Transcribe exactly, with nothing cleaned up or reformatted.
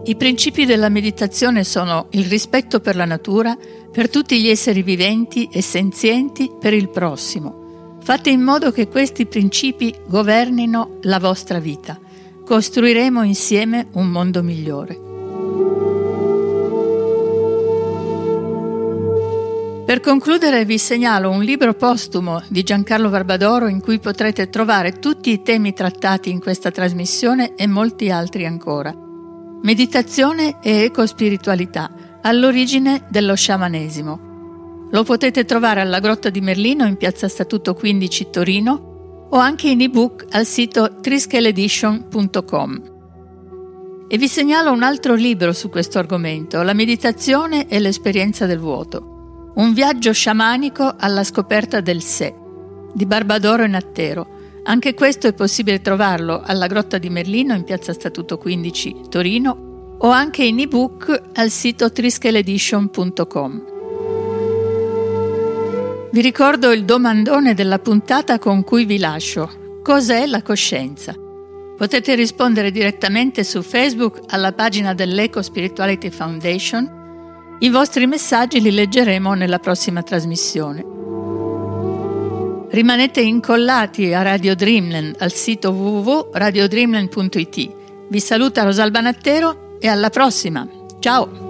I principi della meditazione sono il rispetto per la natura, per tutti gli esseri viventi e senzienti, per il prossimo. Fate in modo che questi principi governino la vostra vita. Costruiremo insieme un mondo migliore. Per concludere vi segnalo un libro postumo di Giancarlo Barbadoro in cui potrete trovare tutti i temi trattati in questa trasmissione e molti altri ancora. Meditazione e ecospiritualità, all'origine dello sciamanesimo. Lo potete trovare alla Grotta di Merlino in piazza Statuto quindici Torino o anche in ebook al sito triskel edition punto com. E vi segnalo un altro libro su questo argomento, La meditazione e l'esperienza del vuoto. Un viaggio sciamanico alla scoperta del sé, di Barbadoro e Nattero. Anche questo è possibile trovarlo alla Grotta di Merlino in piazza Statuto quindici Torino o anche in ebook al sito triskel edition punto com. Vi ricordo il domandone della puntata con cui vi lascio. Cos'è la coscienza? Potete rispondere direttamente su Facebook alla pagina dell'Eco Spirituality Foundation. I vostri messaggi li leggeremo nella prossima trasmissione. Rimanete incollati a Radio Dreamland al sito w w w punto radio dreamland punto i t. Vi saluta Rosalba Nattero e alla prossima. Ciao!